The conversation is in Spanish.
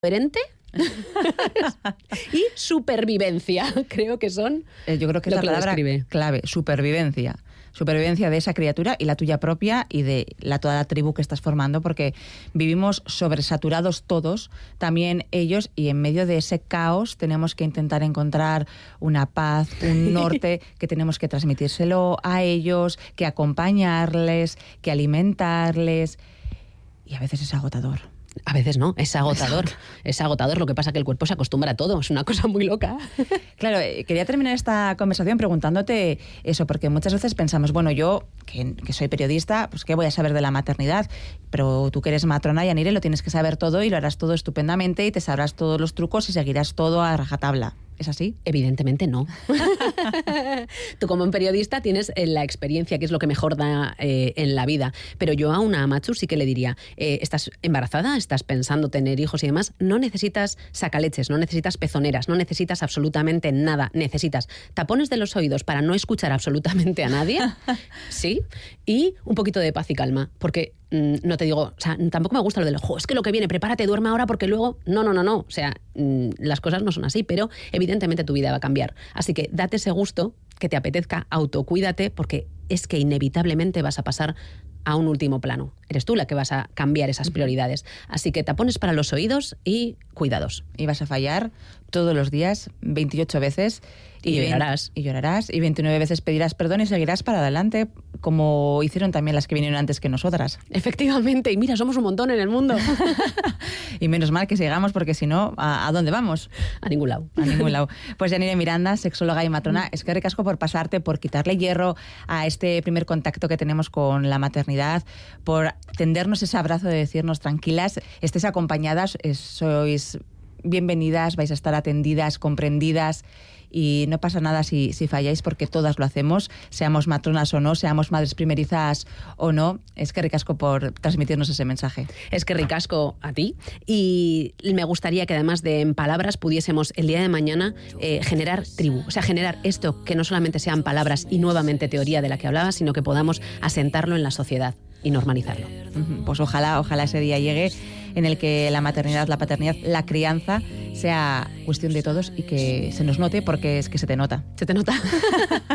coherente y supervivencia. Creo que son. Yo creo que es la palabra clave, supervivencia. Supervivencia de esa criatura y la tuya propia y de toda la tribu que estás formando, porque vivimos sobresaturados todos, también ellos, y en medio de ese caos tenemos que intentar encontrar una paz, un norte que tenemos que transmitírselo a ellos, que acompañarles, que alimentarles, y a veces es agotador. A veces no, es agotador. Es agotador, lo que pasa es que el cuerpo se acostumbra a todo, es una cosa muy loca. Claro, quería terminar esta conversación preguntándote eso, porque muchas veces pensamos, bueno, yo, que soy periodista, pues ¿qué voy a saber de la maternidad? Pero tú que eres matrona, Yanire, lo tienes que saber todo y lo harás todo estupendamente y te sabrás todos los trucos y seguirás todo a rajatabla. ¿Es así? Evidentemente no. Tú como periodista tienes la experiencia, que es lo que mejor da en la vida. Pero yo a una Amatsu sí que le diría, estás embarazada, estás pensando tener hijos y demás, no necesitas sacaleches, no necesitas pezoneras, no necesitas absolutamente nada. Necesitas tapones de los oídos para no escuchar absolutamente a nadie, sí, y un poquito de paz y calma, porque no te digo, o sea, tampoco me gusta lo del es que lo que viene, prepárate, duerme ahora porque luego, no, o sea, las cosas no son así, pero evidentemente tu vida va a cambiar, así que date ese gusto, que te apetezca, autocuídate, porque es que inevitablemente vas a pasar a un último plano, eres tú la que vas a cambiar esas prioridades, así que tapones para los oídos y cuidados. Y vas a fallar todos los días, 28 veces, y llorarás. Y llorarás, y 29 veces pedirás perdón y seguirás para adelante, como hicieron también las que vinieron antes que nosotras. Efectivamente, y mira, somos un montón en el mundo. Y menos mal que sigamos, porque si no, ¿a dónde vamos? A ningún lado. A ningún lado. Pues Yanire Miranda, sexóloga y matrona, es que ricasco por pasarte, por quitarle hierro a este primer contacto que tenemos con la maternidad, por tendernos ese abrazo de decirnos tranquilas, estéis acompañadas, sois bienvenidas, vais a estar atendidas, comprendidas, y no pasa nada si falláis, porque todas lo hacemos, seamos matronas o no, seamos madres primerizas o no. Es que ricasco por transmitirnos ese mensaje. Es que ricasco a ti, y me gustaría que además de en palabras pudiésemos el día de mañana generar tribu, o sea, generar esto, que no solamente sean palabras y nuevamente teoría de la que hablaba, sino que podamos asentarlo en la sociedad y normalizarlo. Pues ojalá ese día llegue en el que la maternidad, la paternidad, la crianza sea cuestión de todos y que se nos note, porque es que se te nota. Se te nota.